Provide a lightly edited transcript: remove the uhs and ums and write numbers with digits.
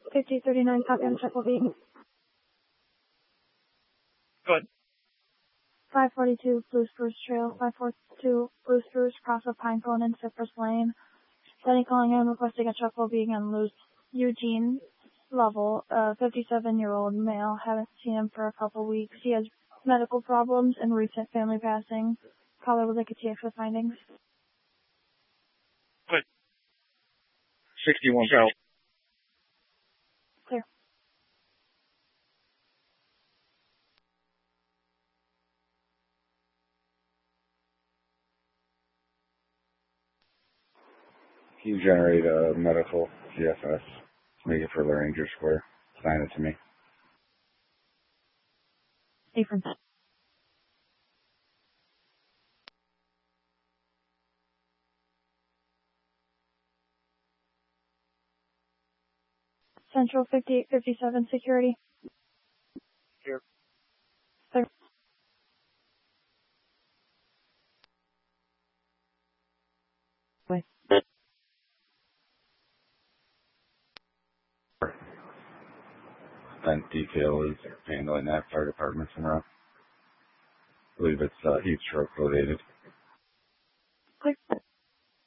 5039, copy on check will be. Good. 542 Blue Spruce Trail, 542 Blue Spruce, cross of Pinecone and Cypress Lane. Denny calling in, requesting a truck will be on Eugene Lovell, a 57-year-old male. Haven't seen him for a couple weeks. He has medical problems and recent family passing. Caller would like a TX with findings. Good. 61 Bell. Clear. Can you generate a medical CFS? Make it for the Ranger Square. Sign it to me. Different. Central 5857 security. Here. Clear. Wait. Event detail is handling that. Fire department's in route. I believe it's heat stroke related. Clear.